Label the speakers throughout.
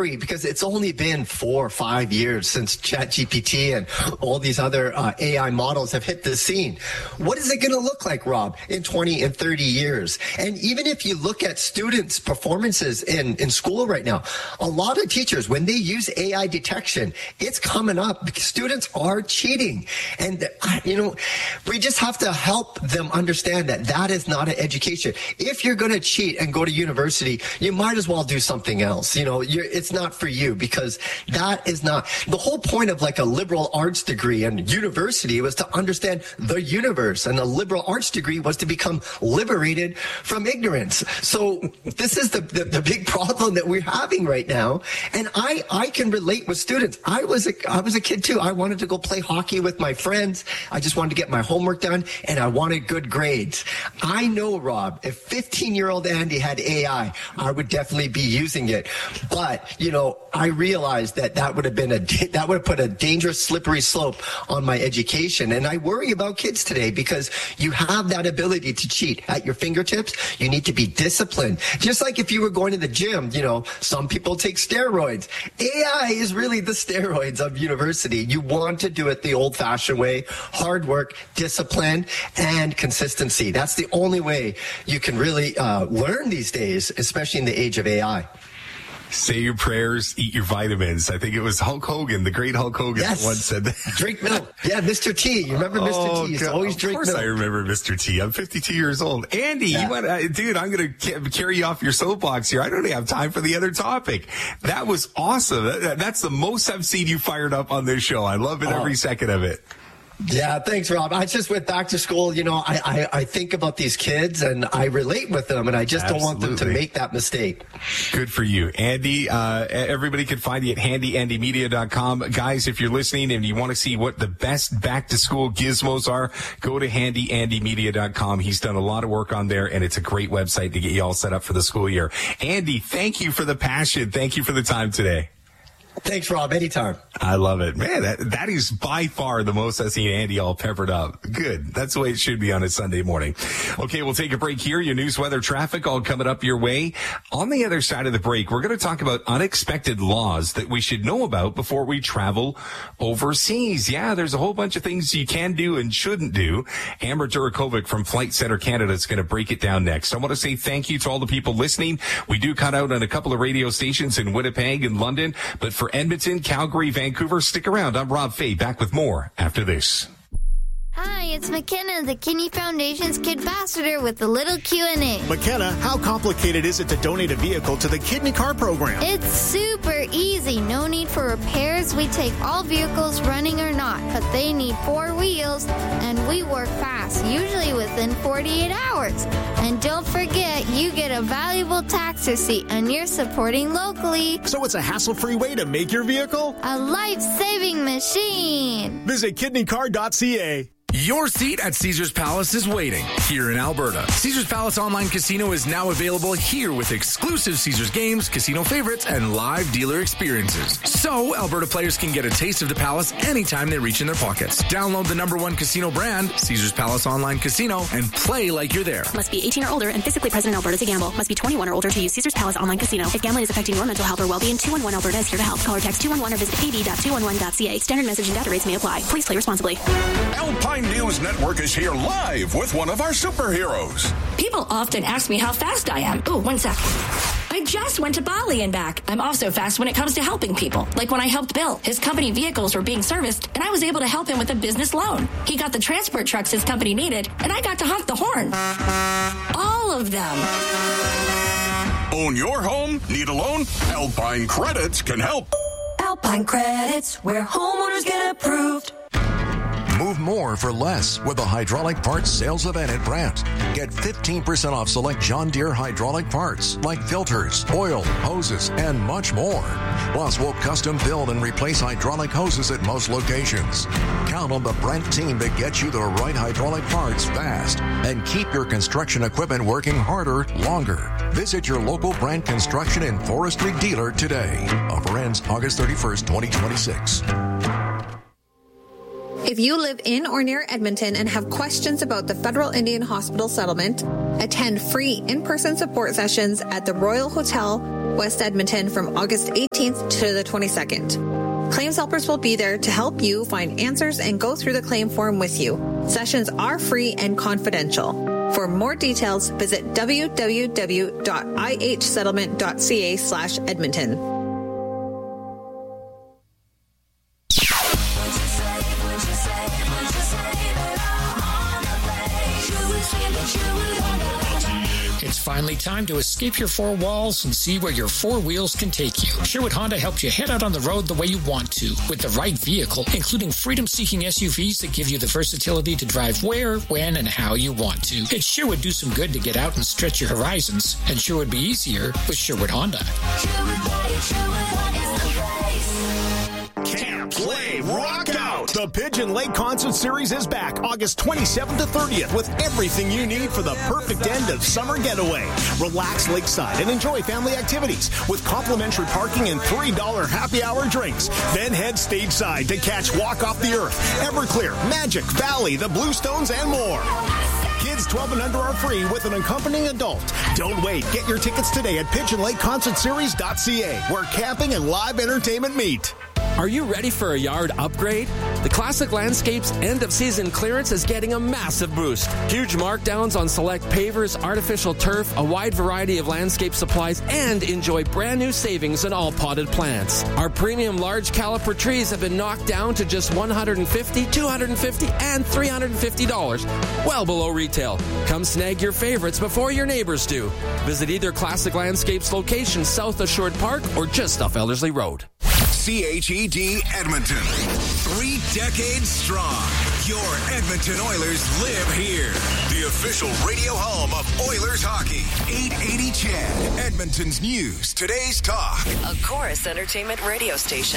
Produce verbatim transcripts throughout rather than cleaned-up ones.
Speaker 1: worry because it's only been four or five years since ChatGPT and all these other uh, A I models have hit the scene. What is it going to look like, Rob, in twenty and thirty years? And even if you look at students' performances in, in school right now, a lot of teachers, when they use A I detection, it's coming up because students are cheating. And, uh, you know, we just have to help them understand that that is not an education. If you're going to cheat and go to university, you might as well do something else. You know, you're, it's not for you because that is not the whole point of like a liberal arts degree and university was to understand the universe, and a liberal arts degree was to become liberated from ignorance. So this is the, the, the big problem that we're having right now. And I, I can relate with students. I was a, I was a kid too. I wanted to go play hockey with my friends. I just wanted to get my homework done and I wanted good grades. I know, Rob, if fifteen year old Andy had A I, I would definitely be using it. But, you know, I realized that that would have been a, that would have put a dangerous slippery slope on my education. And I worry about kids today because you have that ability to cheat at your fingertips. You need to be disciplined. Just like if you were going to the gym, you know, some people take steroids. A I is really the steroids of university. You want to do it the old fashioned way, hard work, discipline, and consistency. That's the only way you can really uh, learn these days, especially in the age of A I.
Speaker 2: Say your prayers, eat your vitamins. I think it was Hulk Hogan, the great Hulk Hogan,
Speaker 1: yes.
Speaker 2: that once said that.
Speaker 1: Drink milk. Yeah, Mister T. You remember Mister
Speaker 2: Oh,
Speaker 1: T? He's
Speaker 2: God.
Speaker 1: always drink milk.
Speaker 2: Of course I remember Mister T. I'm fifty-two years old. Andy,
Speaker 1: yeah.
Speaker 2: you want, uh, dude, I'm going to carry you off your soapbox here. I don't even have time for the other topic. That was awesome. That, that's the most I've seen you fired up on this show. I love it
Speaker 1: oh.
Speaker 2: every second of it.
Speaker 1: Yeah, thanks, Rob. I just went back to school. You know, I, I, I think about these kids and I relate with them, and I just
Speaker 2: Absolutely.
Speaker 1: don't want them to make that mistake.
Speaker 2: Good for you. Andy, uh, everybody can find you at handy andy media dot com. Guys, if you're listening and you want to see what the best back-to-school gizmos are, go to handy andy media dot com. He's done a lot of work on there, and it's a great website to get you all set up for the school year. Andy, thank you for the passion. Thank you for the time today.
Speaker 1: Thanks, Rob. Anytime.
Speaker 2: I love it. Man, that that is by far the most I've seen Andy all peppered up. Good. That's the way it should be on a Sunday morning. Okay, we'll take a break here. Your news, weather, traffic all coming up your way. On the other side of the break, we're going to talk about unexpected laws that we should know about before we travel overseas. Yeah, there's a whole bunch of things you can do and shouldn't do. Amber Durakovic from Flight Center Canada is going to break it down next. I want to say thank you to all the people listening. We do cut out on a couple of radio stations in Winnipeg and London, but for Edmonton, Calgary, Vancouver, stick around. I'm Rob Fay, back with more after this.
Speaker 3: Hi, it's McKenna, the Kidney Foundation's Kid Ambassador with a little Q and A.
Speaker 4: McKenna, how complicated is it to donate a vehicle to the Kidney Car Program?
Speaker 3: It's super easy. No need for repairs. We take all vehicles running or not, but they need four wheels, and we work fast, usually within forty-eight hours. And don't forget, you get a valuable tax receipt, and you're supporting locally.
Speaker 4: So it's a hassle-free way to make your vehicle
Speaker 3: a life-saving machine.
Speaker 4: Visit kidney car dot c a.
Speaker 5: Your seat at Caesars Palace is waiting here in Alberta. Caesars Palace Online Casino is now available here with exclusive Caesars games, casino favorites, and live dealer experiences. So Alberta players can get a taste of the Palace anytime they reach in their pockets. Download the number one casino brand, Caesars Palace Online Casino, and play like you're there.
Speaker 6: Must be eighteen or older and physically present in Alberta to gamble. Must be twenty-one or older to use Caesars Palace Online Casino. If gambling is affecting your mental health or well-being, two one one Alberta is here to help. Call or text two one one or visit a d dot two one one dot c a. Standard message and data rates may apply. Please play responsibly.
Speaker 7: Alpine News Network is here live with one of our superheroes.
Speaker 8: People often ask me how fast I am. Oh, one sec. I just went to Bali and back. I'm also fast when it comes to helping people. Like when I helped Bill. His company vehicles were being serviced, and I was able to help him with a business loan. He got the transport trucks his company needed, and I got to honk the horn. All of them.
Speaker 7: Own your home? Need a loan? Alpine Credits can help.
Speaker 9: Alpine Credits, where homeowners get approved.
Speaker 10: Move more for less with the hydraulic parts sales event at Brandt. Get fifteen percent off select John Deere hydraulic parts like filters, oil, hoses, and much more. Plus, we'll custom build and replace hydraulic hoses at most locations. Count on the Brandt team to get you the right hydraulic parts fast and keep your construction equipment working harder longer. Visit your local Brandt Construction and Forestry dealer today. Offer ends August thirty-first, twenty twenty-six.
Speaker 11: If you live in or near Edmonton and have questions about the Federal Indian Hospital settlement, attend free in-person support sessions at the Royal Hotel West Edmonton from August eighteenth to the twenty-second. Claims helpers will be there to help you find answers and go through the claim form with you. Sessions are free and confidential. For more details, visit w w w dot i h settlement dot c a slash Edmonton.
Speaker 12: It's finally time to escape your four walls and see where your four wheels can take you. Sherwood Honda helps you head out on the road the way you want to, with the right vehicle, including freedom-seeking S U Vs that give you the versatility to drive where, when, and how you want to. It sure would do some good to get out and stretch your horizons, and sure would be easier with Sherwood Honda.
Speaker 9: Sherwood Play, Sherwood Honda is the place.
Speaker 4: Camp, play, rock out! The Pigeon Lake Concert Series is back August twenty-seventh to thirtieth with everything you need for the perfect end of summer getaway. Relax lakeside and enjoy family activities with complimentary parking and three dollars happy hour drinks. Then head stateside to catch Walk Off the Earth, Everclear, Magic, Valley, the Bluestones, and more. Kids twelve and under are free with an accompanying adult. Don't wait. Get your tickets today at pigeon lake concert series dot c a, where camping and live entertainment meet.
Speaker 13: Are you ready for a yard upgrade? The Classic Landscapes end-of-season clearance is getting a massive boost. Huge markdowns on select pavers, artificial turf, a wide variety of landscape supplies, and enjoy brand new savings on all potted plants. Our premium large caliper trees have been knocked down to just one hundred fifty dollars, two hundred fifty dollars, and three hundred fifty dollars, well below retail. Come snag your favorites before your neighbors do. Visit either Classic Landscapes location south of Short Park or just off Ellerslie Road.
Speaker 14: C H E D Edmonton. Three decades strong. Your Edmonton Oilers live here. The official radio home of Oilers hockey. eight eighty C H E D. Edmonton's news. Today's talk.
Speaker 15: A Chorus Entertainment radio station.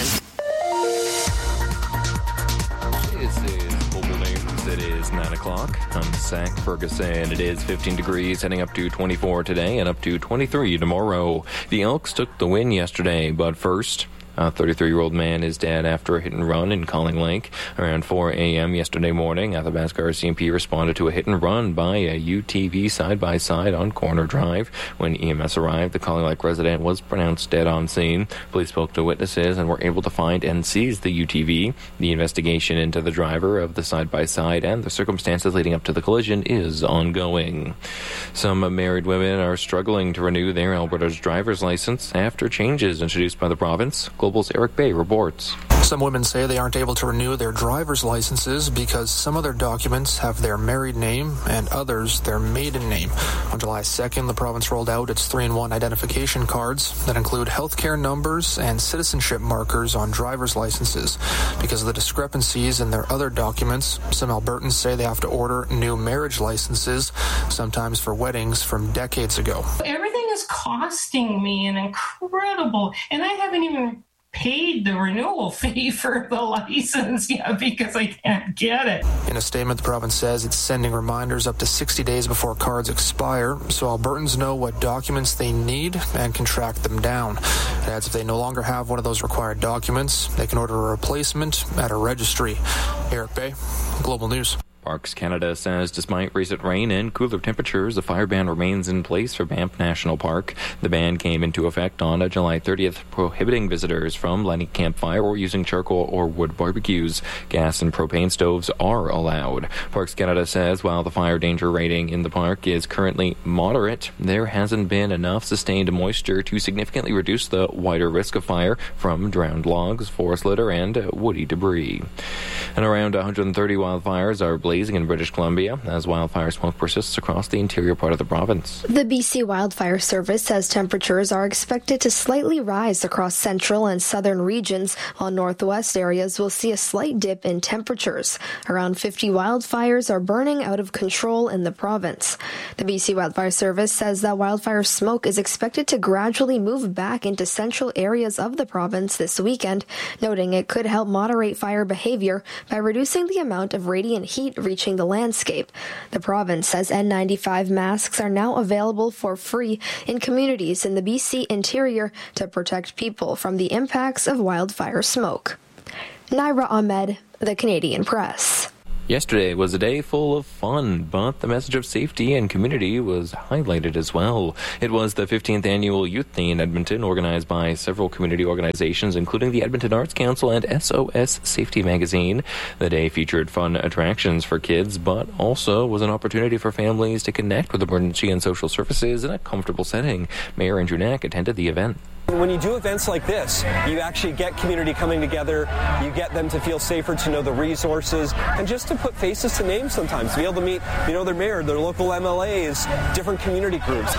Speaker 16: This is Global News. It is nine o'clock. I'm Zach Ferguson. It is fifteen degrees, heading up to twenty-four today and up to twenty-three tomorrow. The Elks took the win yesterday, but first... A thirty-three-year-old man is dead after a hit-and-run in Calling Lake. Around four a.m. yesterday morning, Athabasca R C M P responded to a hit-and-run by a U T V side-by-side on Corner Drive. When E M S arrived, the Calling Lake resident was pronounced dead on scene. Police spoke to witnesses and were able to find and seize the U T V. The investigation into the driver of the side-by-side and the circumstances leading up to the collision is ongoing. Some married women are struggling to renew their Alberta's driver's license after changes introduced by the province. Global's Eric Bay reports.
Speaker 17: Some women say they aren't able to renew their driver's licenses because some of their documents have their married name and others their maiden name. On July second, the province rolled out its three in one identification cards that include healthcare numbers and citizenship markers on driver's licenses. Because of the discrepancies in their other documents, some Albertans say they have to order new marriage licenses, sometimes for weddings from decades ago.
Speaker 18: Everything is costing me an incredible, and I haven't even paid the renewal fee for the license yet because I can't get it.
Speaker 17: In a statement, the province says it's sending reminders up to sixty days before cards expire, so Albertans know what documents they need and can track them down. It adds if they no longer have one of those required documents, they can order a replacement at a registry. Eric Bay, Global News.
Speaker 16: Parks Canada says despite recent rain and cooler temperatures, the fire ban remains in place for Banff National Park. The ban came into effect on July thirtieth, prohibiting visitors from lighting campfire or using charcoal or wood barbecues. Gas and propane stoves are allowed. Parks Canada says while the fire danger rating in the park is currently moderate, there hasn't been enough sustained moisture to significantly reduce the wider risk of fire from drowned logs, forest litter, and woody debris. And around one hundred thirty wildfires are blazing in British Columbia as wildfire smoke persists across the interior part of the province.
Speaker 19: The B C Wildfire Service says temperatures are expected to slightly rise across central and southern regions, while northwest areas will see a slight dip in temperatures. Around fifty wildfires are burning out of control in the province. The B C Wildfire Service says that wildfire smoke is expected to gradually move back into central areas of the province this weekend, noting it could help moderate fire behavior by reducing the amount of radiant heat reaching the landscape. The province says N ninety-five masks are now available for free in communities in the B C interior to protect people from the impacts of wildfire smoke. Naira Ahmed, The Canadian Press.
Speaker 16: Yesterday was a day full of fun, but the message of safety and community was highlighted as well. It was the fifteenth Annual Youth Day in Edmonton, organized by several community organizations, including the Edmonton Arts Council and S O S Safety Magazine. The day featured fun attractions for kids, but also was an opportunity for families to connect with emergency and social services in a comfortable setting. Mayor Andrew Knack attended the event.
Speaker 20: When you do events like this, you actually get community coming together, you get them to feel safer, to know the resources, and just to put faces to names sometimes, to be able to meet, you know, their mayor, their local M L As, different community groups.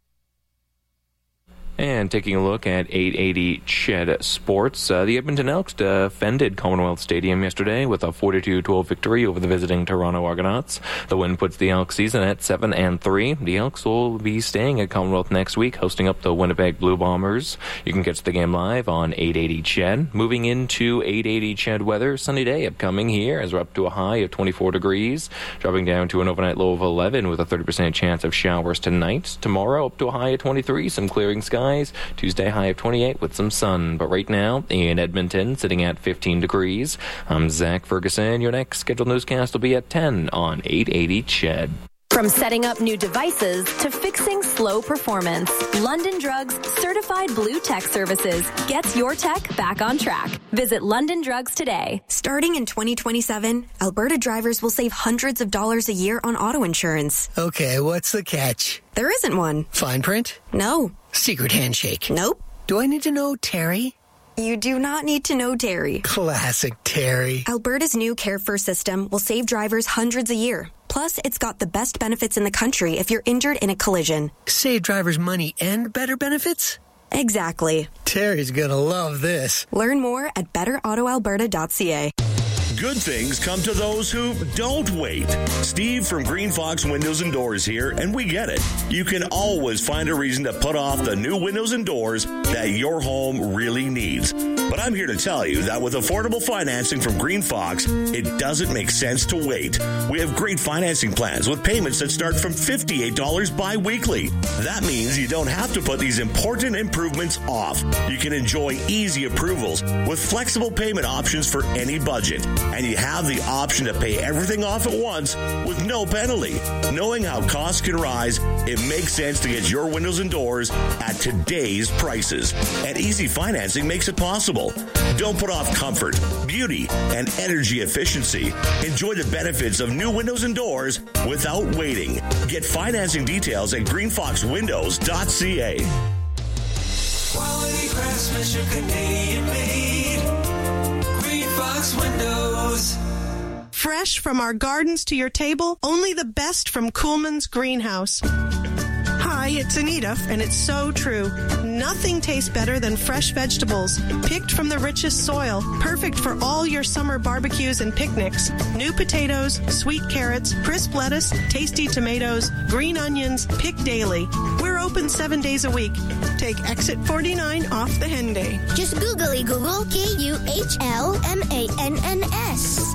Speaker 16: And taking a look at eight eighty C H E D Sports, uh, the Edmonton Elks defended Commonwealth Stadium yesterday with a forty-two twelve victory over the visiting Toronto Argonauts. The win puts the Elks season at seven and three. The Elks will be staying at Commonwealth next week, hosting up the Winnipeg Blue Bombers. You can catch the game live on eight eighty C H E D. Moving into eight eighty C H E D weather, sunny day upcoming here as we're up to a high of twenty-four degrees, dropping down to an overnight low of eleven with a thirty percent chance of showers tonight. Tomorrow up to a high of twenty-three, some clearing skies. Tuesday high of twenty-eight with some sun. But right now in Edmonton, sitting at fifteen degrees. I'm Zach Ferguson. Your next scheduled newscast will be at ten on eight eighty C H E D.
Speaker 21: From setting up new devices to fixing slow performance, London Drugs Certified Blue Tech Services gets your tech back on track. Visit London Drugs today.
Speaker 22: Starting in twenty twenty-seven, Alberta drivers will save hundreds of dollars a year on auto insurance.
Speaker 23: Okay, what's the catch?
Speaker 22: There isn't one.
Speaker 23: Fine print?
Speaker 22: No.
Speaker 23: Secret handshake?
Speaker 22: Nope.
Speaker 23: Do I need to know Terry?
Speaker 22: You do not need to know Terry.
Speaker 23: Classic Terry.
Speaker 22: Alberta's new Care First system will save drivers hundreds a year. Plus, it's got the best benefits in the country if you're injured in a collision.
Speaker 23: Save drivers money and better benefits?
Speaker 22: Exactly.
Speaker 23: Terry's gonna love this.
Speaker 22: Learn more at better auto alberta dot c a.
Speaker 24: Good things come to those who don't wait. Steve from Green Fox Windows and Doors here, and we get it. You can always find a reason to put off the new windows and doors that your home really needs. But I'm here to tell you that with affordable financing from Green Fox, it doesn't make sense to wait. We have great financing plans with payments that start from fifty-eight dollars bi-weekly. That means you don't have to put these important improvements off. You can enjoy easy approvals with flexible payment options for any budget. And you have the option to pay everything off at once with no penalty. Knowing how costs can rise, it makes sense to get your windows and doors at today's prices. And easy financing makes it possible. Don't put off comfort, beauty, and energy efficiency. Enjoy the benefits of new windows and doors without waiting. Get financing details at green fox windows dot c a.
Speaker 9: Quality craftsmanship, Canadian made. Green Fox Windows.
Speaker 25: Fresh from our gardens to your table, only the best from Coolman's Greenhouse. Hi, it's Anita, and it's so true. Nothing tastes better than fresh vegetables, picked from the richest soil, perfect for all your summer barbecues and picnics. New potatoes, sweet carrots, crisp lettuce, tasty tomatoes, green onions, picked daily. We're open seven days a week. Take exit forty-nine off the Henday.
Speaker 26: Just googly Google K U H L M A N N S.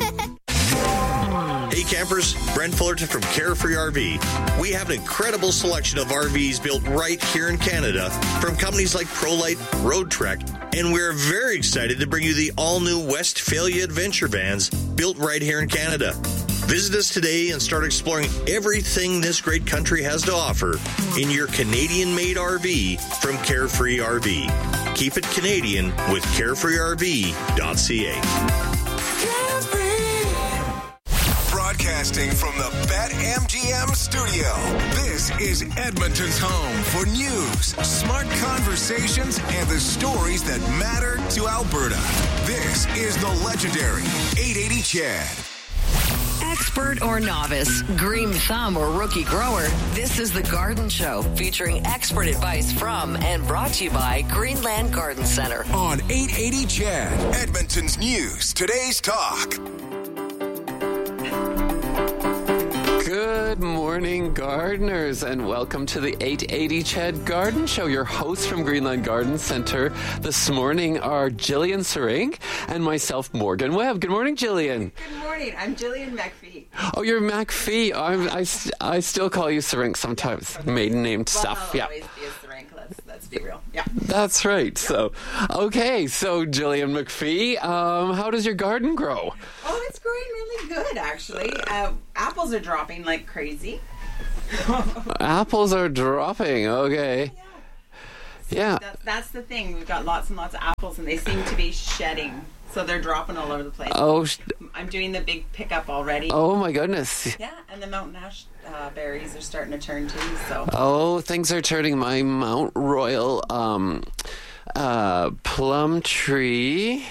Speaker 27: Hey campers, Brent Fullerton from Carefree R V. We have an incredible selection of R Vs built right here in Canada from companies like ProLite, Road Trek, and we're very excited to bring you the all-new Westphalia Adventure Vans built right here in Canada. Visit us today and start exploring everything this great country has to offer in your Canadian-made R V from Carefree R V. Keep it Canadian with carefree r v dot c a.
Speaker 14: Broadcasting from the BetMGM studio, this is Edmonton's home for news, smart conversations, and the stories that matter to Alberta. This is the legendary eight eighty C H E D.
Speaker 15: Expert or novice, green thumb or rookie grower, this is The Garden Show, featuring expert advice from and brought to you by Greenland Garden Center.
Speaker 14: On eight eighty C H E D, Edmonton's news, today's talk.
Speaker 28: Good morning, gardeners, and welcome to the eight eighty C H E D Garden Show. Your hosts from Greenland Garden Center this morning are Jillian Serink and myself, Morgan Webb. Good morning, Jillian.
Speaker 29: Good morning. I'm Jillian McPhee.
Speaker 28: Oh, you're McPhee. I'm, I, I still call you Serink sometimes. Maiden name
Speaker 29: well,
Speaker 28: stuff.
Speaker 29: I'll
Speaker 28: yeah.
Speaker 29: always be a Serink. Let's, let's be real. Yeah.
Speaker 28: That's right. So, okay. So, Jillian McPhee, um, how does your garden grow?
Speaker 29: Oh, it's growing really good, actually. Uh, apples are dropping like crazy.
Speaker 28: Apples are dropping. Okay.
Speaker 29: So
Speaker 28: yeah.
Speaker 29: That's, that's the thing. We've got lots and lots of apples, and they seem to be shedding. So they're dropping all over the place.
Speaker 28: Oh. Sh-
Speaker 29: I'm doing the big pickup already.
Speaker 28: Oh, my goodness.
Speaker 29: Yeah, and the Mountain Ash uh, berries are starting to turn too. So.
Speaker 28: Oh, things are turning. My Mount Royal um, uh, plum tree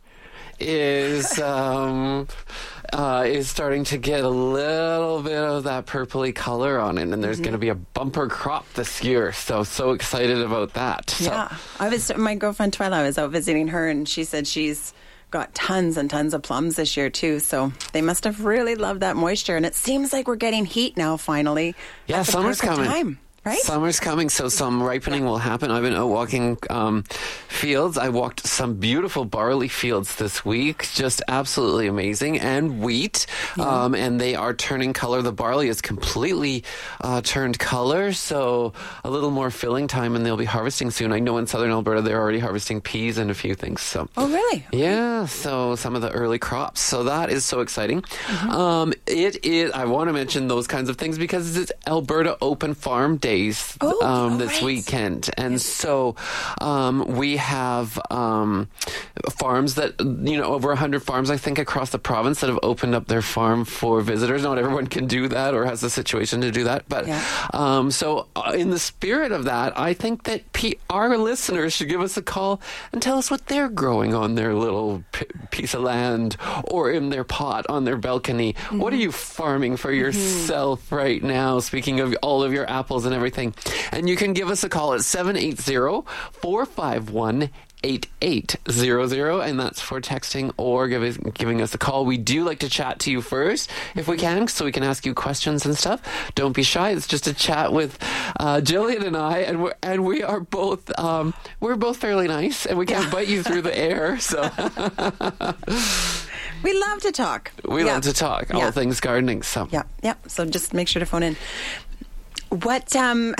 Speaker 28: is um, uh, is starting to get a little bit of that purpley color on it, and there's mm-hmm. going to be a bumper crop this year. So so excited about that. So.
Speaker 29: Yeah, I was my girlfriend Twyla. I was out visiting her, and she said she's got tons and tons of plums this year too, so they must have really loved that moisture, and it seems like we're getting heat now finally.
Speaker 28: Yeah, summer's coming.
Speaker 29: Time. Right?
Speaker 28: Summer's coming, so some ripening will happen. I've been out walking um, fields. I walked some beautiful barley fields this week, just absolutely amazing, and wheat, yeah. um, and they are turning color. The barley is completely uh, turned color, so a little more filling time, and they'll be harvesting soon. I know in southern Alberta they're already harvesting peas and a few things. So,
Speaker 29: oh, really?
Speaker 28: Yeah, so some of the early crops. So that is so exciting. Mm-hmm. Um, it is. I want to mention those kinds of things because it's Alberta Open Farm Day.
Speaker 29: Oh,
Speaker 28: um, this
Speaker 29: right.
Speaker 28: weekend, and so um, we have um, farms that, you know, over one hundred farms, I think, across the province that have opened up their farm for visitors. Not everyone can do that or has the situation to do that, but yeah. um, so uh, in the spirit of that, I think that P- our listeners should give us a call and tell us what they're growing on their little p- piece of land or in their pot on their balcony. Mm-hmm. What are you farming for yourself mm-hmm. right now? Speaking of all of your apples and everything. Everything. And you can give us a call at seven eight zero, four five one, eight eight zero zero, and that's for texting or give, giving us a call. We do like to chat to you first, if we can, so we can ask you questions and stuff. Don't be shy. It's just a chat with uh, Jillian and I, and we're, and we are both um, we're both fairly nice, and we can't bite you through the air. So
Speaker 29: we love to talk.
Speaker 28: We
Speaker 29: yeah.
Speaker 28: love to talk all
Speaker 29: yeah.
Speaker 28: things gardening. So
Speaker 29: yeah, yeah. So just make sure to phone in. What, um,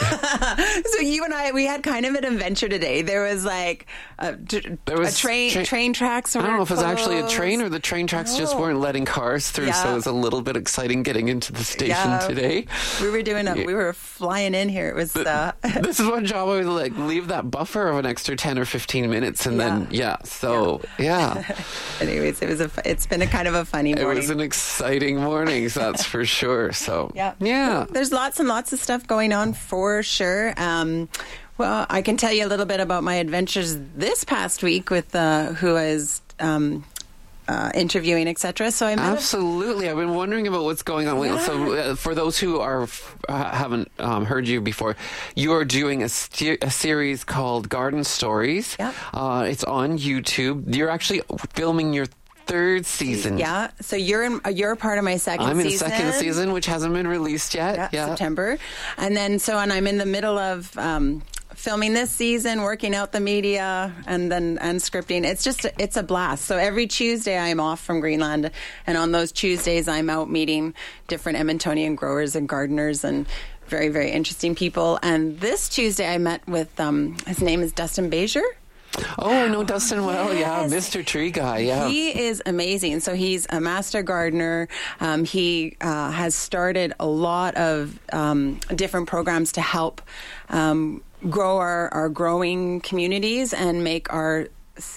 Speaker 29: so you and I, we had kind of an adventure today. There was like a, there was a train, tra- train tracks.
Speaker 28: I don't know if it was actually a train or the train tracks oh. just weren't letting cars through. Yeah. So it was a little bit exciting getting into the station
Speaker 29: yeah.
Speaker 28: today.
Speaker 29: We were doing a, we were flying in here. It was, uh,
Speaker 28: this is one job I would like leave that buffer of an extra ten or fifteen minutes. And yeah. then, yeah, so yeah. yeah.
Speaker 29: Anyways, it was a, it's been a kind of a funny morning.
Speaker 28: It was an exciting morning, so that's for sure. So
Speaker 29: yeah.
Speaker 28: Yeah.
Speaker 29: There's lots and lots of stuff going on for sure. Um, well, I can tell you a little bit about my adventures this past week with uh, who I was um, uh, interviewing, et cetera. So I
Speaker 28: absolutely. A- I've been wondering about what's going on. Yeah. So, uh, for those who are uh, haven't um, heard you before, you are doing a, st- a series called Garden Stories.
Speaker 29: Yeah.
Speaker 28: Uh, it's on YouTube. You're actually filming your third season.
Speaker 29: Yeah. So you're in, you're a part of my second
Speaker 28: I'm in
Speaker 29: season.
Speaker 28: second season, which hasn't been released yet.
Speaker 29: Yeah,
Speaker 28: yeah.
Speaker 29: September. And then, so, and I'm in the middle of um, filming this season, working out the media, and then, and scripting. It's just, it's a blast. So every Tuesday I'm off from Greenland. And on those Tuesdays, I'm out meeting different Edmontonian growers and gardeners and very, very interesting people. And this Tuesday I met with, um, his name is Dustin Bezier.
Speaker 28: Oh, I know Dustin well. Yes. Yeah, Mister Tree Guy. Yeah,
Speaker 29: he is amazing. So he's a master gardener. Um, he uh, has started a lot of um, different programs to help um, grow our, our growing communities and make our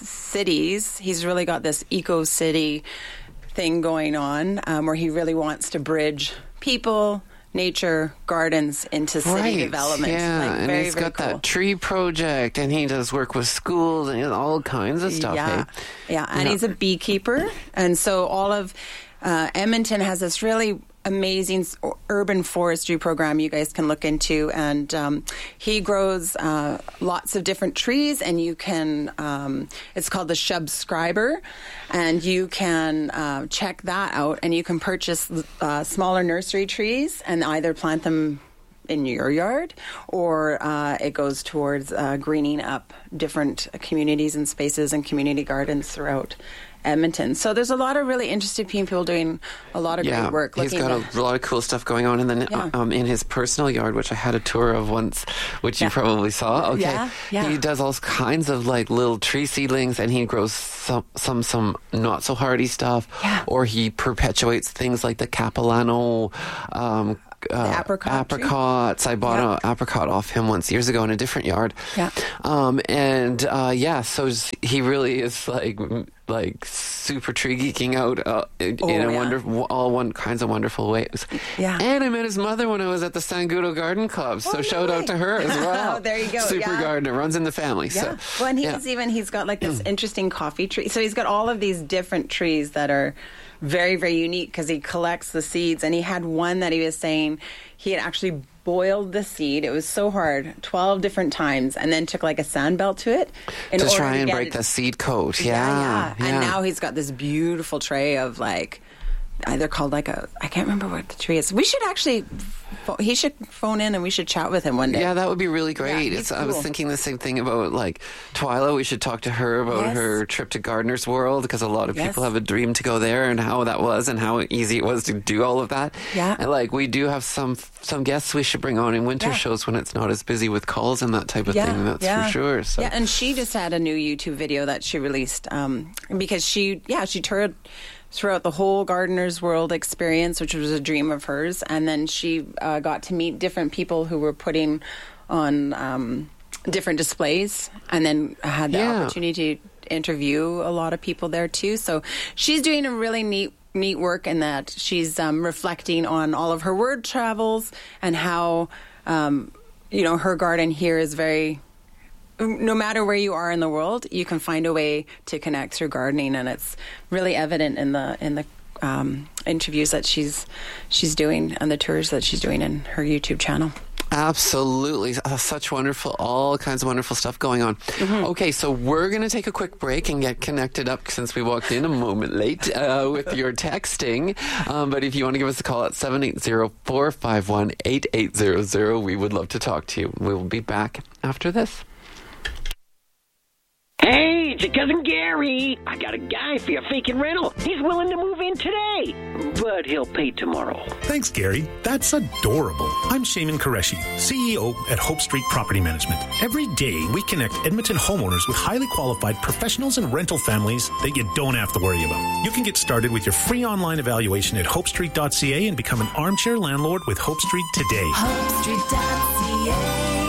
Speaker 29: cities. He's really got this eco city thing going on um, where he really wants to bridge people, nature, gardens into city
Speaker 28: right.
Speaker 29: development.
Speaker 28: Yeah,
Speaker 29: like,
Speaker 28: and
Speaker 29: very,
Speaker 28: he's
Speaker 29: very
Speaker 28: got
Speaker 29: cool.
Speaker 28: that tree project, and he does work with schools and all kinds of stuff.
Speaker 29: Yeah,
Speaker 28: hey?
Speaker 29: yeah, and
Speaker 28: yeah.
Speaker 29: he's a beekeeper, and so all of uh, Edmonton has this really amazing urban forestry program you guys can look into, and um, he grows uh, lots of different trees, and you can um, it's called the Shubscriber, and you can uh, check that out, and you can purchase uh, smaller nursery trees and either plant them in your yard, or uh, it goes towards uh, greening up different communities and spaces and community gardens throughout Edmonton. So there's a lot of really interested people doing a lot of
Speaker 28: yeah,
Speaker 29: great work.
Speaker 28: He's got
Speaker 29: at,
Speaker 28: a lot of cool stuff going on. And then
Speaker 29: Yeah.
Speaker 28: um, in his personal yard, which I had a tour of once, which
Speaker 29: Yeah.
Speaker 28: you probably saw. Okay.
Speaker 29: Yeah, yeah.
Speaker 28: He does all kinds of like little tree seedlings, and he grows some some, some not so hardy stuff.
Speaker 29: Yeah.
Speaker 28: Or he perpetuates things like the Capilano um Uh,
Speaker 29: apricot
Speaker 28: apricots. I bought
Speaker 29: Yeah.
Speaker 28: an apricot off him once years ago in a different yard.
Speaker 29: Yeah.
Speaker 28: Um, and uh, yeah, so s- he really is like m- like super tree geeking out uh, in,
Speaker 29: Oh,
Speaker 28: in a
Speaker 29: yeah.
Speaker 28: wonderful, all one kinds of wonderful ways.
Speaker 29: Yeah.
Speaker 28: And I met his mother when I was at the Sangudo Garden Club. So
Speaker 29: Oh,
Speaker 28: shout out to her as well.
Speaker 29: Oh, there you go.
Speaker 28: Super
Speaker 29: Yeah.
Speaker 28: gardener, runs in the family.
Speaker 29: Yeah.
Speaker 28: So
Speaker 29: Well, and he
Speaker 28: yeah.
Speaker 29: has even, he's got like this interesting coffee tree. So he's got all of these different trees that are very, very unique because he collects the seeds. And he had one that he was saying he had actually boiled the seed. It was so hard, twelve different times, and then took like a sand belt to it. In
Speaker 28: to
Speaker 29: order
Speaker 28: try and
Speaker 29: get
Speaker 28: break
Speaker 29: it-
Speaker 28: the seed coat.
Speaker 29: Yeah,
Speaker 28: Yeah,
Speaker 29: yeah.
Speaker 28: yeah.
Speaker 29: And now he's got this beautiful tray of like, uh, they're called like a, I can't remember what the tree is. We should actually, pho- he should phone in and we should chat with him one day.
Speaker 28: Yeah, that would be really great.
Speaker 29: he's
Speaker 28: It's, I was
Speaker 29: cool.
Speaker 28: thinking the same thing about like Twyla. We should talk to her about
Speaker 29: Yes.
Speaker 28: her trip to Gardener's World, because a lot of
Speaker 29: Yes.
Speaker 28: people have a dream to go there, and how that was and how easy it was to do all of that.
Speaker 29: Yeah.
Speaker 28: And like we do have some some guests we should bring on in winter
Speaker 29: Yeah.
Speaker 28: shows when it's not as busy with calls and that type of thing. That's for sure. So.
Speaker 29: Yeah, and she just had a new YouTube video that she released um, because she, yeah, she toured throughout the whole Gardener's World experience, which was a dream of hers, and then she uh, got to meet different people who were putting on um, different displays, and then had the
Speaker 28: Yeah.
Speaker 29: opportunity to interview a lot of people there too. So she's doing a really neat neat work in that she's um, reflecting on all of her word travels and how um, you know, her garden here is very, no matter where you are in the world, you can find a way to connect through gardening, and it's really evident in the in the um, interviews that she's she's doing and the tours that she's doing in her YouTube channel.
Speaker 28: Absolutely. Uh, such wonderful, all kinds of wonderful stuff going on.
Speaker 29: Mm-hmm.
Speaker 28: Okay, so we're going to take a quick break and get connected up since we walked in a moment late uh, with your texting. Um, but if you want to give us a call at seven eight zero, four five one, eight eight zero zero, we would love to talk to you. We will be back after this.
Speaker 1: Hey, it's your cousin Gary. I got a guy for your vacant rental. He's willing to move in today, but he'll pay tomorrow.
Speaker 2: Thanks, Gary. That's adorable. I'm Shaman Qureshi, C E O at Hope Street Property Management. Every day, we connect Edmonton homeowners with highly qualified professionals and rental families that you don't have to worry about. You can get started with your free online evaluation at hope street dot c a and become an armchair landlord with Hope Street today.
Speaker 9: hope street dot c a.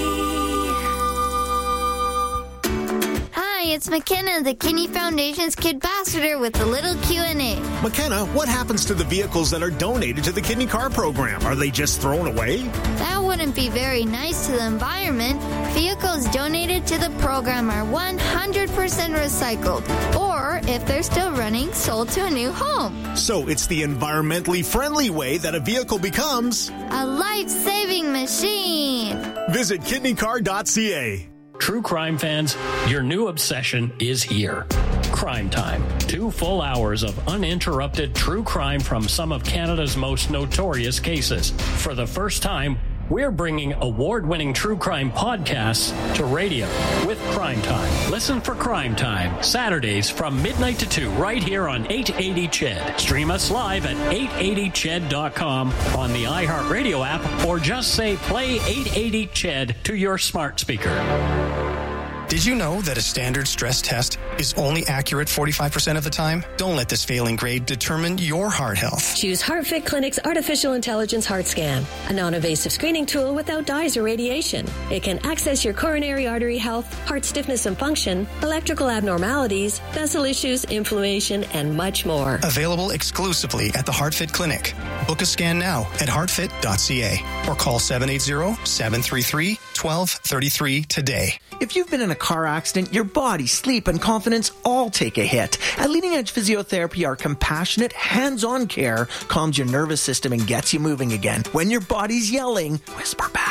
Speaker 26: Hi, it's McKenna, the Kinney Foundation's Kid Ambassador with a little Q and A.
Speaker 4: McKenna, what happens to the vehicles that are donated to the Kidney Car Program? Are they just thrown away?
Speaker 26: That wouldn't be very nice to the environment. Vehicles donated to the program are one hundred percent recycled, or if they're still running, sold to a new home.
Speaker 4: So it's the environmentally friendly way that a vehicle becomes
Speaker 26: a life-saving machine.
Speaker 4: Visit kidney car dot c a.
Speaker 3: True crime fans, your new obsession is here. Crime Time. Two full hours of uninterrupted true crime from some of Canada's most notorious cases. For the first time, we're bringing award-winning true crime podcasts to radio with Crime Time. Listen for Crime Time, Saturdays from midnight to two, right here on eight eighty C H E D. Stream us live at eight eighty C H E D dot com on the iHeartRadio app, or just say play eight eighty C H E D to your smart speaker.
Speaker 5: Did you know that a standard stress test is only accurate forty-five percent of the time? Don't let this failing grade determine your heart health.
Speaker 6: Choose HeartFit Clinic's Artificial Intelligence Heart Scan, a non-invasive screening tool without dyes or radiation. It can access your coronary artery health, heart stiffness and function, electrical abnormalities, vessel issues, inflammation, and much more.
Speaker 5: Available exclusively at the HeartFit Clinic. Book a scan now at heart fit dot c a or call seven eight zero, seven three three, one two three three today.
Speaker 7: If you've been in a car accident, your body, sleep, and confidence all take a hit. At Leading Edge Physiotherapy, our compassionate, hands-on care calms your nervous system and gets you moving again. When your body's yelling, whisper back,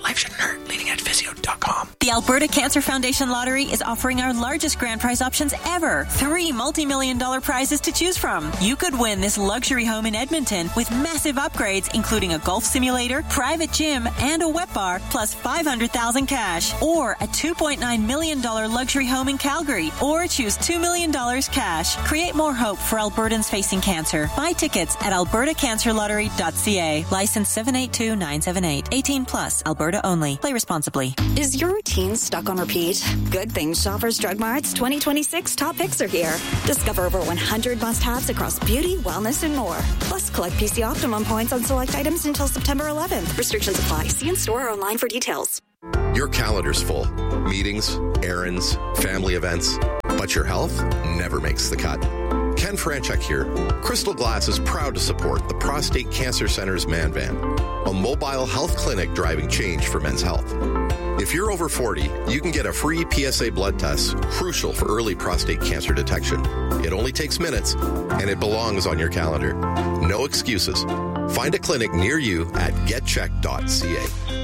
Speaker 7: Life shouldn't hurt. leading edge physio dot com.
Speaker 8: The Alberta Cancer Foundation Lottery is offering our largest grand prize options ever. Three multi-million dollar prizes to choose from. You could win this luxury home in Edmonton with massive upgrades, including a golf simulator, private gym, and a wet bar, plus five hundred thousand cash. Or a two point nine million dollars luxury home in Calgary. Or choose two million dollars cash. Create more hope for Albertans facing cancer. Buy tickets at alberta cancer lottery dot c a. License seven eight two nine seven eight. eighteen plus. Alberta only. Play responsibly.
Speaker 10: Is your routine stuck on repeat? Good Things Shoppers Drug Mart's twenty twenty-six top picks are here. Discover over one hundred must-haves across beauty, wellness, and more. Plus, collect P C Optimum points on select items until September eleventh. Restrictions apply. See in store or online for details.
Speaker 11: Your calendar's full. Meetings, errands, family events. But your health never makes the cut. Ken Franchuk here. Crystal Glass is proud to support the Prostate Cancer Center's Man Van, a mobile health clinic driving change for men's health. If you're over forty, you can get a free P S A blood test, crucial for early prostate cancer detection. It only takes minutes, and it belongs on your calendar. No excuses. Find a clinic near you at get check dot c a.